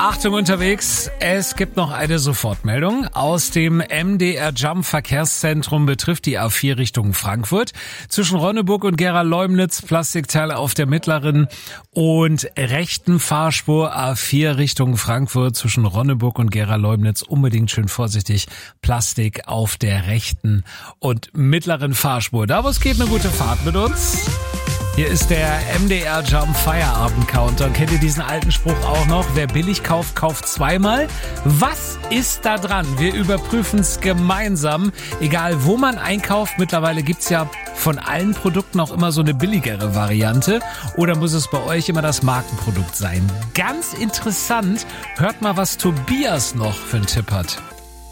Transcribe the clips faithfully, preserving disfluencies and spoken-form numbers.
Achtung unterwegs, es gibt noch eine Sofortmeldung. Aus dem M D R Jump Verkehrszentrum betrifft die A vier Richtung Frankfurt. Zwischen Ronneburg und Gera-Leumnitz Plastikteile auf der mittleren und rechten Fahrspur. A vier Richtung Frankfurt zwischen Ronneburg und Gera-Leumnitz. Unbedingt schön vorsichtig. Plastik auf der rechten und mittleren Fahrspur. Da wo es geht, eine gute Fahrt mit uns. Hier ist der M D R Jump Feierabend Countdown. Kennt ihr diesen alten Spruch auch noch? Wer billig kauft, kauft zweimal. Was ist da dran? Wir überprüfen es gemeinsam. Egal wo man einkauft, mittlerweile gibt's ja von allen Produkten auch immer so eine billigere Variante. Oder muss es bei euch immer das Markenprodukt sein? Ganz interessant. Hört mal, was Tobias noch für einen Tipp hat.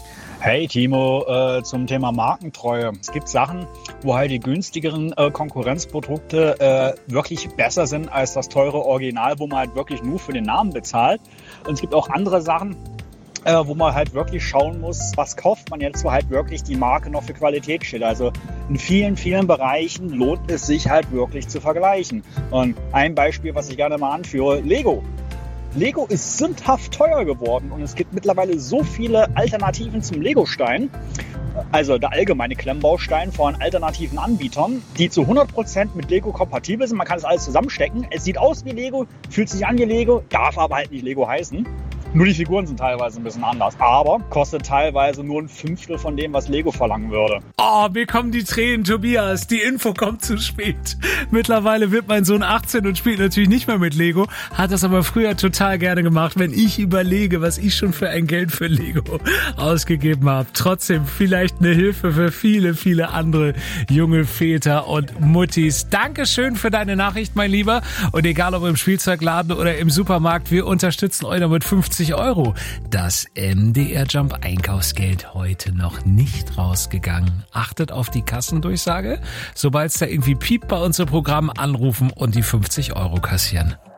Hey Timo, äh, zum Thema Markentreue. Es gibt Sachen, wo halt die günstigeren äh, Konkurrenzprodukte äh, wirklich besser sind als das teure Original, wo man halt wirklich nur für den Namen bezahlt. Und es gibt auch andere Sachen, äh, wo man halt wirklich schauen muss, was kauft man jetzt, wo halt wirklich die Marke noch für Qualität steht. Also in vielen, vielen Bereichen lohnt es sich halt wirklich zu vergleichen. Und ein Beispiel, was ich gerne mal anführe, Lego. Lego ist sündhaft teuer geworden und es gibt mittlerweile so viele Alternativen zum Lego-Stein, also der allgemeine Klemmbaustein von alternativen Anbietern, die zu hundert Prozent mit Lego kompatibel sind. Man kann das alles zusammenstecken. Es sieht aus wie Lego, fühlt sich an wie Lego, darf aber halt nicht Lego heißen. Nur die Figuren sind teilweise ein bisschen anders, aber kostet teilweise nur ein Fünftel von dem, was Lego verlangen würde. Oh, mir kommen die Tränen, Tobias. Die Info kommt zu spät. Mittlerweile wird mein Sohn achtzehn und spielt natürlich nicht mehr mit Lego, hat das aber früher total gerne gemacht, wenn ich überlege, was ich schon für ein Geld für Lego ausgegeben habe. Trotzdem vielleicht eine Hilfe für viele, viele andere junge Väter und Muttis. Dankeschön für deine Nachricht, mein Lieber. Und egal ob im Spielzeugladen oder im Supermarkt, wir unterstützen euch noch mit fünfzig Euro. Das M D R Jump Einkaufsgeld heute noch nicht rausgegangen. Achtet auf die Kassendurchsage. Sobald es da irgendwie piept bei unserem Programm, anrufen und die fünfzig Euro kassieren.